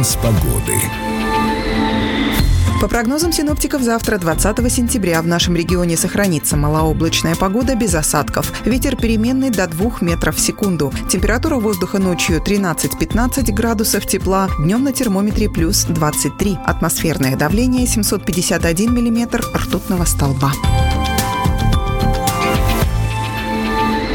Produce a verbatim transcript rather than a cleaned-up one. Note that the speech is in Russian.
Прогноз погоды. По прогнозам синоптиков, завтра, двадцатого сентября, в нашем регионе сохранится малооблачная погода без осадков. Ветер переменный до двух метров в секунду. Температура воздуха ночью тринадцать-пятнадцать градусов тепла, днем на термометре плюс двадцать три. Атмосферное давление семьсот пятьдесят один миллиметр ртутного столба.